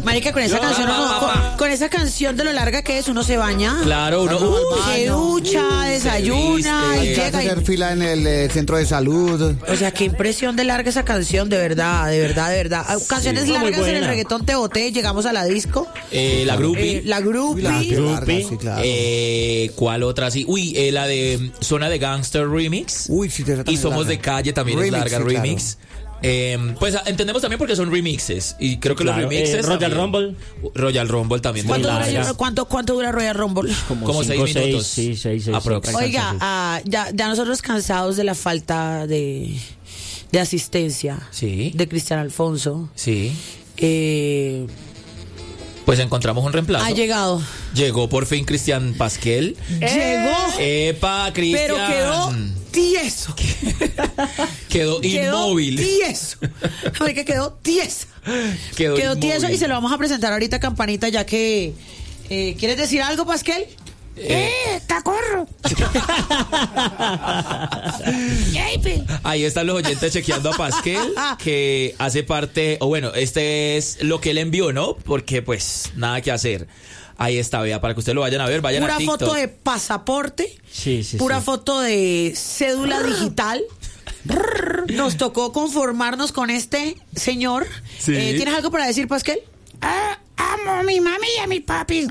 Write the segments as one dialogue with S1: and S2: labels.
S1: Marica, con esa canción, con esa canción de lo larga que es, uno se baña.
S2: Claro, uno
S1: Se ducha, desayuna y
S3: Hay que
S1: llega.
S3: hacer fila en el centro de salud.
S1: O sea, qué impresión de larga esa canción, de verdad, de verdad, de verdad. Canciones
S4: muy
S1: largas en el
S4: buena.
S1: reggaetón te boté, llegamos a la disco.
S2: la groupie.
S1: La groupie.
S3: Larga, sí, claro.
S2: ¿Cuál otra? Sí. Uy, la de Zona de Gangster Remix.
S3: Uy, sí,
S2: Y Somos de Calle también
S3: Remix,
S2: es larga,
S3: sí, claro.
S2: remix. Pues entendemos también porque son remixes. Y creo que
S4: Claro,
S2: los remixes.
S4: Royal
S2: también.
S4: Rumble.
S2: Royal Rumble también.
S1: ¿Cuánto
S2: muy
S1: dura,
S2: larga.
S1: cuánto dura Royal Rumble?
S2: Como 6
S4: 5,
S2: minutos.
S4: Sí, 6.
S2: Aprox.
S1: Oiga, ya nosotros cansados de la falta de asistencia
S2: Sí.
S1: de Cristian Alfonso.
S2: Sí. Pues encontramos un reemplazo.
S1: Ha llegado.
S2: Llegó por fin Cristian Pasquel.
S1: Llegó,
S2: Epa, Cristian.
S1: pero quedó tieso.
S2: Quedó inmóvil.
S1: Tieso. Marica, quedó tieso.
S2: Quedó
S1: Tieso
S2: inmóvil.
S1: y se lo vamos a presentar ahorita a Campanita, ya que... ¿Quieres decir algo, Pasquel? ¡Tacorro!
S2: Ahí están los oyentes chequeando a Pasquel, que hace parte, o bueno, este es lo que él envió, ¿no? Porque pues nada que hacer. Ahí está, vea, para que ustedes lo vayan a ver, vayan
S1: Pura
S2: a TikTok.
S1: foto de pasaporte.
S4: Sí.
S1: Pura foto de cédula digital. Nos tocó conformarnos con este señor.
S2: Sí.
S1: ¿Tienes algo para decir, Pasquel? Amo a mi mami y a mi papi.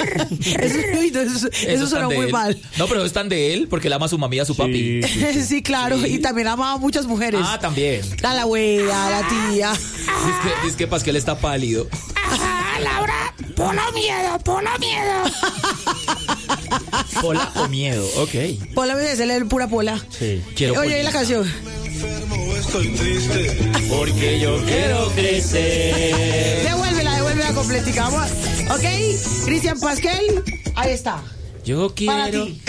S1: Eso
S2: es
S1: sonó
S2: tan de
S1: muy
S2: él.
S1: mal.
S2: No, pero es tan de él porque él ama a su mami y a su papi.
S1: Sí, claro.
S2: Sí.
S1: Y también amaba a muchas mujeres.
S2: Ah, también.
S1: A la abuela, a la tía.
S2: Dice que Pasquel está pálido.
S1: Laura, polo miedo.
S2: Pola o miedo, ok.
S1: Pola me dice leer pura pola.
S4: Sí.
S2: Quiero
S1: Oye, ¿y
S2: polita.
S1: la canción?
S5: Estoy triste.
S4: Porque yo quiero crecer.
S1: Devuélvela completica. Vamos. Ok, Cristian Pasquel, ahí está.
S2: Yo
S1: Para
S2: quiero
S1: ti.